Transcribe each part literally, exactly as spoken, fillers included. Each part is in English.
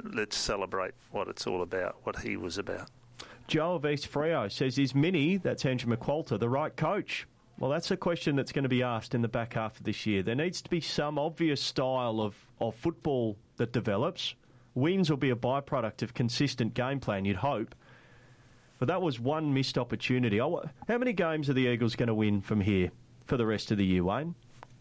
let's celebrate what it's all about, what he was about. Joe of East Freo says, is Minnie, that's Andrew McQualter, the right coach? Well, that's a question that's going to be asked in the back half of this year. There needs to be some obvious style of, of football that develops. Wins will be a byproduct of consistent game plan, you'd hope. But that was one missed opportunity. How many games are the Eagles going to win from here for the rest of the year, Wayne?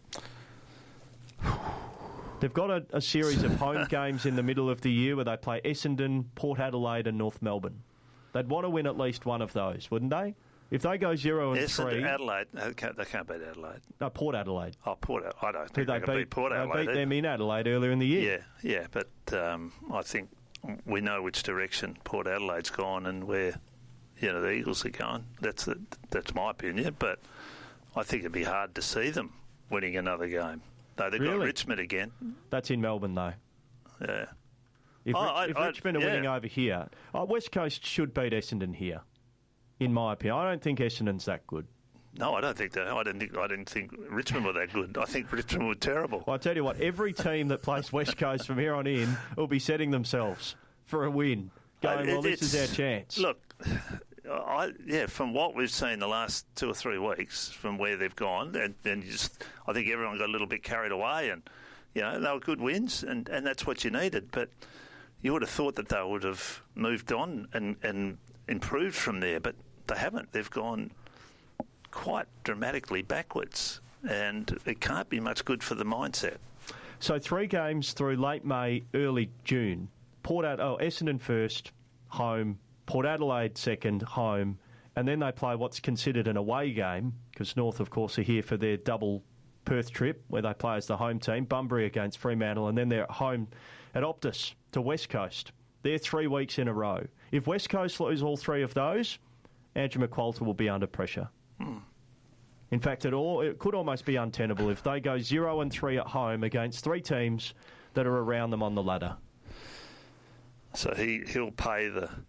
They've got a, a series of home games in the middle of the year where they play Essendon, Port Adelaide and North Melbourne. They'd want to win at least one of those, wouldn't they? If they go zero and Essendon, three... Adelaide, they can't, they can't beat Adelaide. No, Port Adelaide. Oh, Port Adelaide. I don't think they, they, they can beat, beat Port Adelaide. They beat them in Adelaide earlier in the year. Yeah, yeah, but um, I think we know which direction Port Adelaide's gone and where, you know, the Eagles are going. That's the, that's my opinion, but I think it'd be hard to see them winning another game. No, they've really? got Richmond again. That's in Melbourne, though. Yeah. If, oh, Rich, I, if I, Richmond are yeah. winning over here, oh, West Coast should beat Essendon here, in my opinion. I don't think Essendon's that good. No, I don't think that. I didn't think. I didn't think Richmond were that good. I think Richmond were terrible. Well, I tell you what, every team that plays West Coast from here on in will be setting themselves for a win. Going, well, this is our chance. Look, I, yeah, from what we've seen the last two or three weeks, from where they've gone, and, and you just, I think everyone got a little bit carried away, and you know they were good wins, and, and that's what you needed. But you would have thought that they would have moved on and, and improved from there, but they haven't. They've gone quite dramatically backwards, and it can't be much good for the mindset. So three games through late May, early June. Port Ad- oh, Essendon first, home. Port Adelaide second, home. And then they play what's considered an away game, because North, of course, are here for their double Perth trip, where they play as the home team, Bunbury against Fremantle, and then they're at home at Optus to West Coast. They're three weeks in a row. If West Coast lose all three of those, Andrew McQualter will be under pressure. Hmm. In fact, it, all, it could almost be untenable if they go zero and three at home against three teams that are around them on the ladder. So he, he'll pay the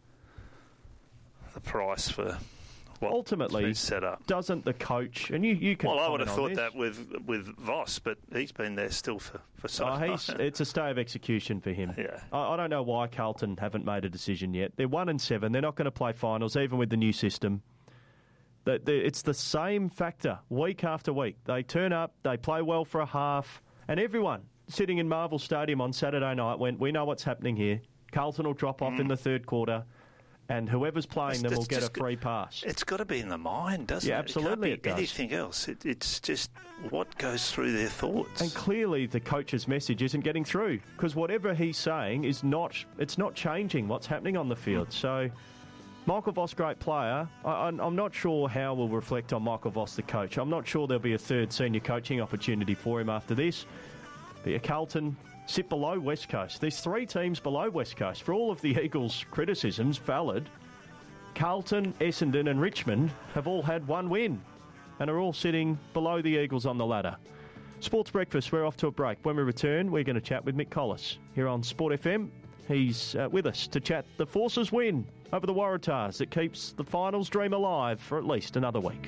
the price for what ultimately been set up. Doesn't the coach, and you, you can well, I would have thought this. that with with Voss, but he's been there still for, for so oh, long. he's, It's a stay of execution for him. Yeah. I, I don't know why Carlton haven't made a decision yet. They're one and seven. They're not going to play finals, even with the new system. The, the, it's the same factor week after week. They turn up, they play well for a half, and everyone sitting in Marvel Stadium on Saturday night went, we know what's happening here. Carlton will drop off mm. in the third quarter, and whoever's playing it's, them will get a free pass. It's got to be in the mind, doesn't yeah, it? Absolutely, it can't be anything else. It, it's just what goes through their thoughts. And clearly the coach's message isn't getting through, because whatever he's saying is not, it's not changing what's happening on the field. Mm. So Michael Voss, great player. I, I'm not sure how we'll reflect on Michael Voss, the coach. I'm not sure there'll be a third senior coaching opportunity for him after this. But yeah, Carlton sit below West Coast. There's three teams below West Coast. For all of the Eagles' criticisms, valid, Carlton, Essendon and Richmond have all had one win and are all sitting below the Eagles on the ladder. Sports Breakfast, we're off to a break. When we return, we're going to chat with Mick Collis here on Sport F M. He's uh, with us to chat the Forces win over the Waratahs that keeps the finals dream alive for at least another week.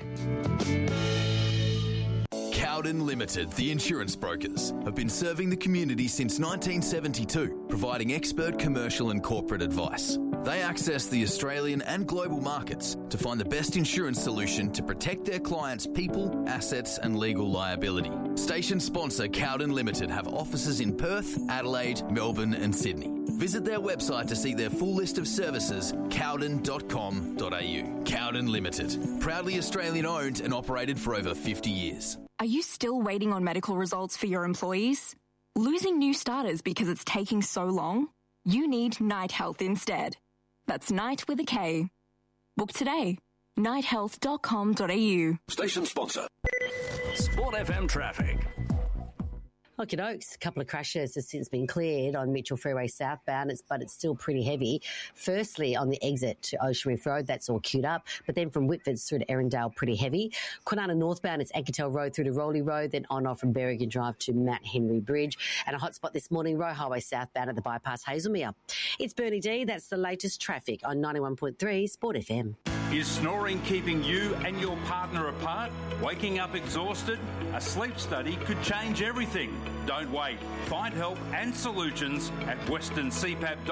Cowden Limited, the insurance brokers, have been serving the community since nineteen seventy-two, providing expert commercial and corporate advice. They access the Australian and global markets to find the best insurance solution to protect their clients' people, assets and legal liability. Station sponsor Cowden Limited have offices in Perth, Adelaide, Melbourne and Sydney. Visit their website to see their full list of services, cowden dot com dot a u. Cowden Limited, proudly Australian owned and operated for over fifty years. Are you still waiting on medical results for your employees? Losing new starters because it's taking so long? You need Night Health instead. That's Night with a K. Book today. night health dot com dot a u. Station sponsor. Sport F M traffic. Okie dokes, a couple of crashes has since been cleared on Mitchell Freeway southbound, it's, but it's still pretty heavy. Firstly, on the exit to Ocean Reef Road, that's all queued up. But then from Whitfords through to Erindale, pretty heavy. Kwinana northbound, it's Anketel Road through to Rowley Road, then on off from Berrigan Drive to Mount Henry Bridge. And a hot spot this morning, Roe Highway southbound at the bypass Hazelmere. It's Bernie D, that's the latest traffic on ninety-one point three Sport F M. Is snoring keeping you and your partner apart? Waking up exhausted? A sleep study could change everything. Don't wait. Find help and solutions at western c pap dot com.